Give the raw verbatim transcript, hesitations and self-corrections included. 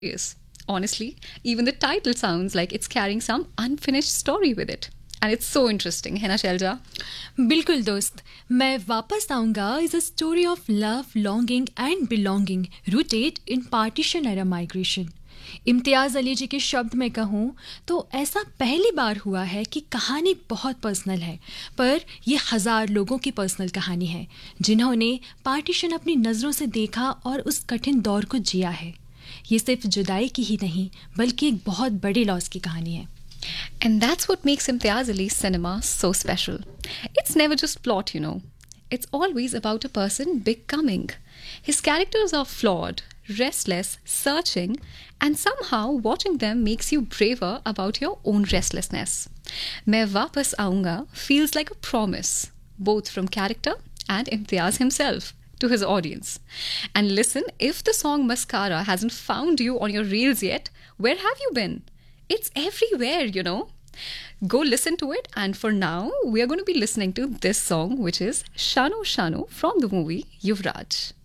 Yes. Honestly, even the title sounds like it's carrying some unfinished story with it. And it's so interesting, है ना शैलजा? बिल्कुल दोस्त, मैं वापस आऊंगा is a story of love, longing and belonging rooted in partition era migration. इम्तियाज़ अली जी के शब्द में कहूँ तो ऐसा पहली बार हुआ है कि कहानी बहुत पर्सनल है, पर ये हज़ार लोगों की पर्सनल कहानी है जिन्होंने पार्टीशन अपनी नज़रों से देखा और उस कठिन दौर को जिया है. ये सिर्फ जुदाई की ही नहीं बल्कि एक बहुत बड़े लॉस की कहानी है. And that's what makes Imtiaz Ali's cinema so special. It's never just plot, you know. It's always about a person becoming. His characters are flawed, restless, searching, and somehow watching them makes you braver about your own restlessness. Main Wapas Aunga feels like a promise, both from character and Imtiaz himself, to his audience. And listen, if the song Mascara hasn't found you on your reels yet, where have you been? It's everywhere, you know. Go listen to it. And for now, we are going to be listening to this song, which is Shano Shano from the movie Yuvraj.